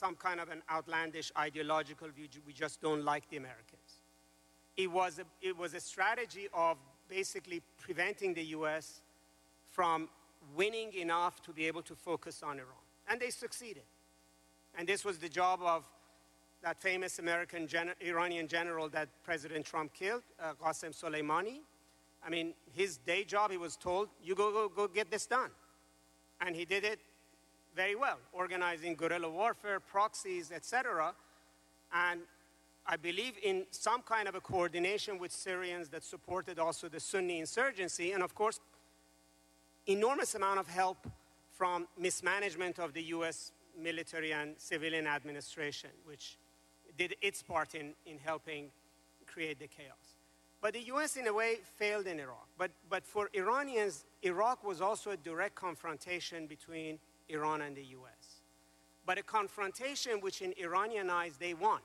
some kind of an outlandish ideological view. We just don't like the Americans. It was a strategy of basically preventing the U.S. from winning enough to be able to focus on Iran. And they succeeded. And this was the job of that famous Iranian general that President Trump killed, Qasem Soleimani. I mean, his day job, he was told, you go get this done. And he did it very well, organizing guerrilla warfare, proxies, etc. And I believe in some kind of a coordination with Syrians that supported also the Sunni insurgency, and of course, enormous amount of help from mismanagement of the U.S. military and civilian administration, which did its part in helping create the chaos. But the U.S. in a way failed in Iraq. But for Iranians, Iraq was also a direct confrontation between Iran and the U.S. But a confrontation which in Iranian eyes they won.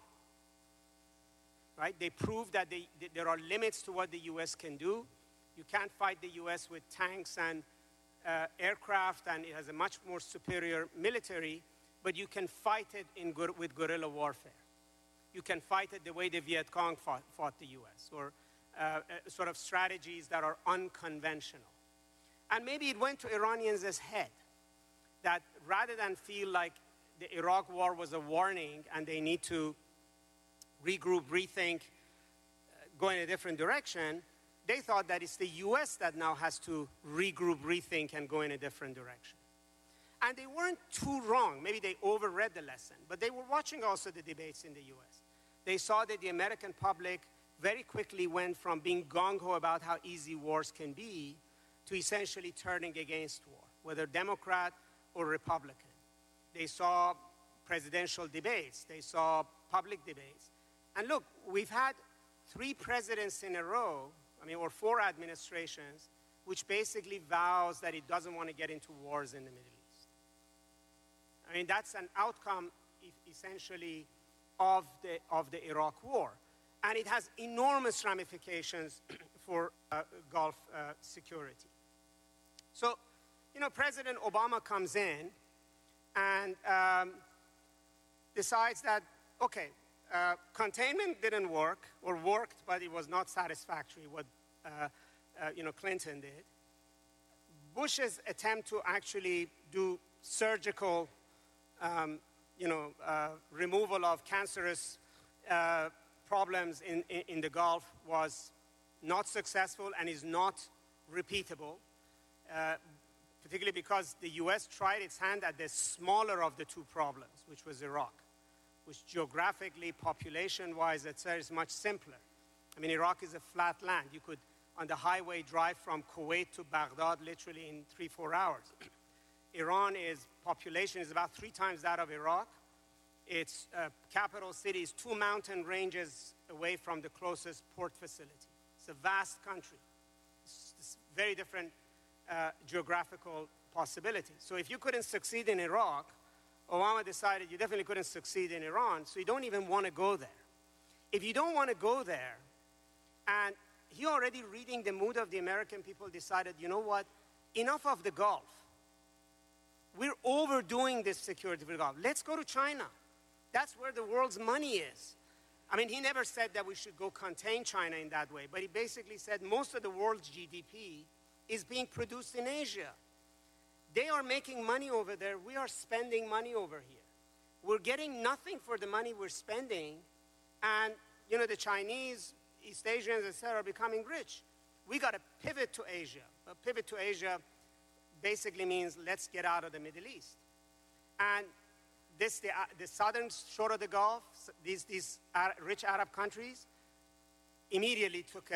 Right? They proved that there are limits to what the U.S. can do. You can't fight the U.S. with tanks and aircraft, and it has a much more superior military, but you can fight it with guerrilla warfare. You can fight it the way the Viet Cong fought the U.S., or sort of strategies that are unconventional. And maybe it went to Iranians' head that rather than feel like the Iraq war was a warning and they need to regroup, rethink, go in a different direction, they thought that it's the U.S. that now has to regroup, rethink, and go in a different direction. And they weren't too wrong. Maybe they overread the lesson, but they were watching also the debates in the U.S. They saw that the American public very quickly went from being gung-ho about how easy wars can be to essentially turning against war, whether Democrat or Republican. They saw presidential debates. They saw public debates. And look, we've had 3 presidents in a row, or 4 administrations, which basically vows that it doesn't want to get into wars in the Middle East. That's an outcome, essentially, of the Iraq war. And it has enormous ramifications for Gulf security. So, President Obama comes in and decides that, okay, containment didn't work, or worked, but it was not satisfactory, what Clinton did. Bush's attempt to actually do surgical, removal of cancerous problems in the Gulf was not successful and is not repeatable, particularly because the U.S. tried its hand at the smaller of the 2 problems, which was Iraq, which geographically, population-wise, etc., is much simpler. Iraq is a flat land. You could, on the highway, drive from Kuwait to Baghdad literally in 3-4 hours. Iran population is about 3 times that of Iraq. Its capital city is 2 mountain ranges away from the closest port facility. It's a vast country. It's very different geographical possibilities. So if you couldn't succeed in Iraq, Obama decided you definitely couldn't succeed in Iran, so you don't even want to go there. If you don't want to go there, and he already reading the mood of the American people decided, you know what, enough of the Gulf. We're overdoing this security for the Gulf. Let's go to China. That's where the world's money is. He never said that we should go contain China in that way, but he basically said most of the world's GDP is being produced in Asia. They are making money over there. We are spending money over here. We're getting nothing for the money we're spending, and the Chinese, East Asians, etc., are becoming rich. We got to pivot to Asia. A pivot to Asia basically means let's get out of the Middle East. And the southern shore of the Gulf, these rich Arab countries, immediately took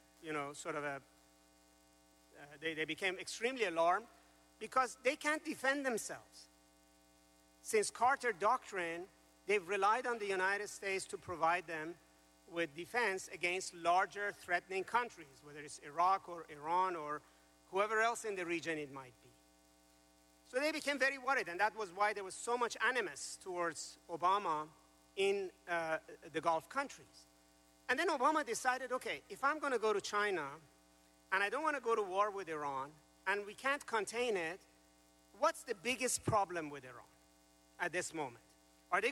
they became extremely alarmed because they can't defend themselves. Since Carter Doctrine, they've relied on the United States to provide them with defense against larger threatening countries, whether it's Iraq or Iran or whoever else in the region it might be. So they became very worried, and that was why there was so much animus towards Obama in the Gulf countries. And then Obama decided, okay, if I'm going to go to China, and I don't want to go to war with Iran, and we can't contain it, what's the biggest problem with Iran at this moment?